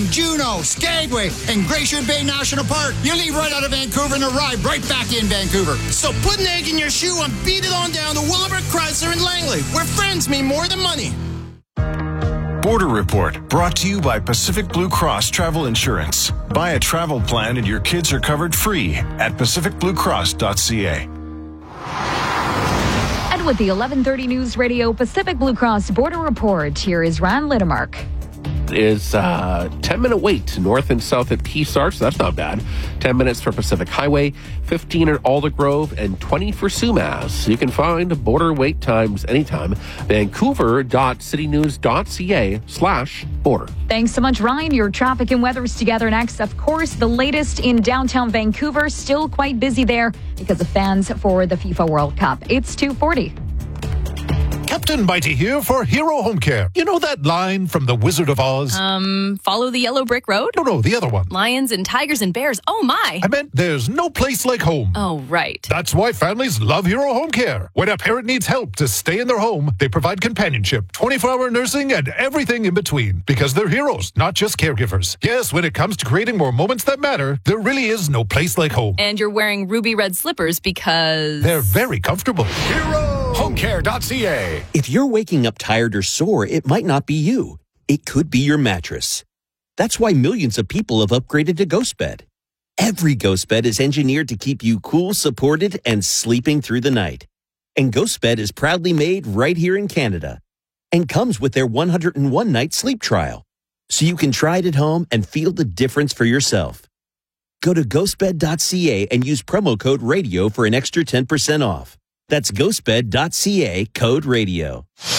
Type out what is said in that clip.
Juneau, Skagway, and Glacier Bay National Park. You leave right out of Vancouver and arrive right back in Vancouver. So put an egg in your shoe and beat it on down to Willowbrook Chrysler in Langley, where friends mean more than money. Border Report, brought to you by Pacific Blue Cross Travel Insurance. Buy a travel plan and your kids are covered free at pacificbluecross.ca. And with the 1130 News Radio Pacific Blue Cross Border Report, here is Ron Littermark. Is 10-minute wait north and south at Keysar, so that's not bad. 10 minutes for Pacific Highway, 15 at Aldergrove, and 20 for Sumas. You can find border wait times anytime. Vancouver.citynews.ca/border. Thanks so much, Ryan. Your traffic and weather's together next. Of course, the latest in downtown Vancouver. Still quite busy there because of fans for the FIFA World Cup. It's 2:40. Captain Mighty here for Hero Home Care. You know that line from The Wizard of Oz? Follow the yellow brick road? No, the other one. Lions and tigers and bears. Oh, my. I meant there's no place like home. Oh, right. That's why families love Hero Home Care. When a parent needs help to stay in their home, they provide companionship, 24-hour nursing, and everything in between. Because they're heroes, not just caregivers. Yes, when it comes to creating more moments that matter, there really is no place like home. And you're wearing ruby red slippers because... they're very comfortable. HomeCare.ca. If you're waking up tired or sore, it might not be you. It could be your mattress. That's why millions of people have upgraded to GhostBed. Every GhostBed is engineered to keep you cool, supported, and sleeping through the night. And GhostBed is proudly made right here in Canada and comes with their 101-night sleep trial, so you can try it at home and feel the difference for yourself. Go to ghostbed.ca and use promo code RADIO for an extra 10% off. That's ghostbed.ca, code radio.